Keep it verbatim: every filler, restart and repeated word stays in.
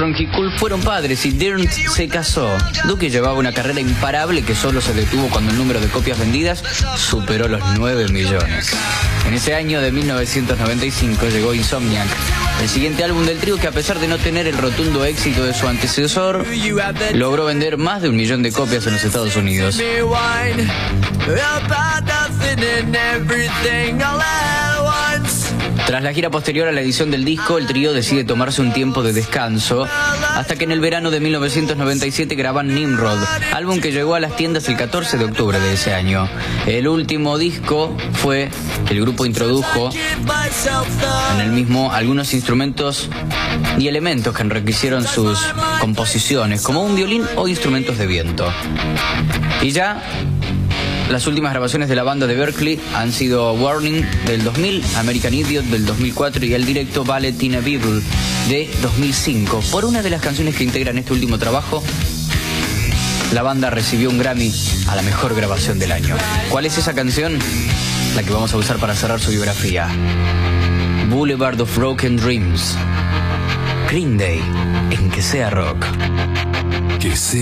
Armstrong y Cole fueron padres y Dirnt se casó. Duke llevaba una carrera imparable que solo se detuvo cuando el número de copias vendidas superó los nueve millones. En ese año de mil novecientos noventa y cinco llegó Insomniac, el siguiente álbum del trío que, a pesar de no tener el rotundo éxito de su antecesor, logró vender más de un millón de copias en los Estados Unidos. Tras la gira posterior a la edición del disco, el trío decide tomarse un tiempo de descanso, hasta que en el verano de mil novecientos noventa y siete graban Nimrod, álbum que llegó a las tiendas el catorce de octubre de ese año. El último disco fue que el grupo introdujo en el mismo algunos instrumentos y elementos que enriquecieron sus composiciones, como un violín o instrumentos de viento. Y ya las últimas grabaciones de la banda de Berkeley han sido Warning del dos mil, American Idiot del dos mil cuatro y el directo Ballet in a Bible de dos mil cinco. Por una de las canciones que integran este último trabajo, la banda recibió un Grammy a la mejor grabación del año. ¿Cuál es esa canción? La que vamos a usar para cerrar su biografía. Boulevard of Broken Dreams. Green Day, en Que Sea Rock. Que sea